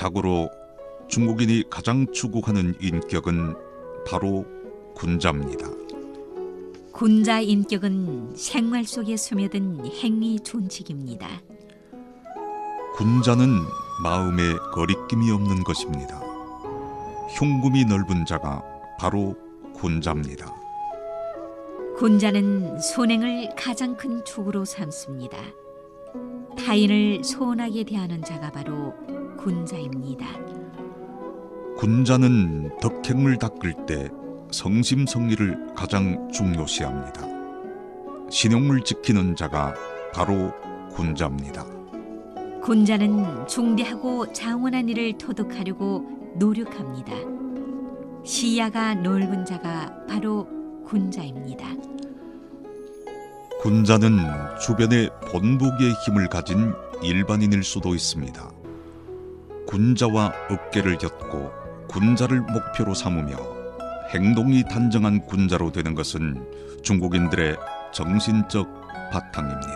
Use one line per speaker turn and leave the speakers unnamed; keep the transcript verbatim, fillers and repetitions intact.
자고로 중국인이 가장 추구하는 인격은 바로 군자입니다.
군자 인격은 생활 속에 스며든 행위 준칙입니다.
군자는 마음에 거리낌이 없는 것입니다. 흉금이 넓은 자가 바로 군자입니다.
군자는 선행을 가장 큰 축으로 삼습니다. 타인을 소원하게 대하는 자가 바로 군자입니다.
군자는 덕행을 닦을 때 성심성의를 가장 중요시합니다. 신용을 지키는 자가 바로 군자입니다.
군자는 중대하고 장원한 일을 토득하려고 노력합니다. 시야가 넓은 자가 바로 군자입니다.
군자는 주변에 본보기의 힘을 가진 일반인일 수도 있습니다. 군자와 어깨를 엮고 군자를 목표로 삼으며 행동이 단정한 군자로 되는 것은 중국인들의 정신적 바탕입니다.